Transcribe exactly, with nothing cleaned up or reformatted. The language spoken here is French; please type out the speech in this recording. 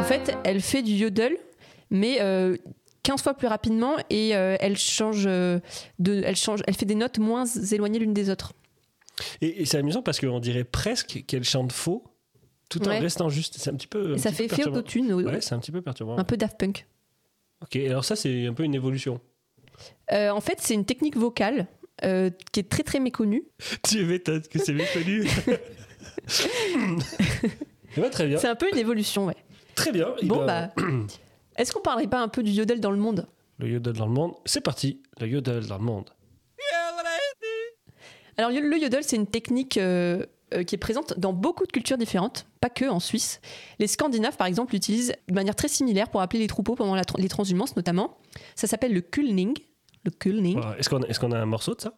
En fait, elle fait du yodel, mais euh, quinze fois plus rapidement et euh, elle, change de, elle, change, elle fait des notes moins éloignées l'une des autres. Et, et c'est amusant parce qu'on dirait presque qu'elle chante faux tout en ouais. restant juste. C'est un petit peu. Un ça petit fait effet autotune. Oui. Ouais, c'est un petit peu perturbant. Un peu Daft Punk. Ok, alors ça, c'est un peu une évolution. Euh, en fait, c'est une technique vocale euh, qui est très très méconnue. Tu m'étonnes que c'est méconnu. bah, très bien. C'est un peu une évolution, ouais. Très bien. Bon, ben... bah. Est-ce qu'on parlerait pas un peu du yodel dans le monde ? Le yodel dans le monde, c'est parti. Le yodel dans le monde. Alors, le yodel, c'est une technique euh, euh, qui est présente dans beaucoup de cultures différentes, pas que en Suisse. Les Scandinaves, par exemple, l'utilisent de manière très similaire pour appeler les troupeaux pendant la tra- les transhumances, notamment. Ça s'appelle le kulning. Le kulning. Voilà. Est-ce qu'on a, est-ce qu'on a un morceau de ça ?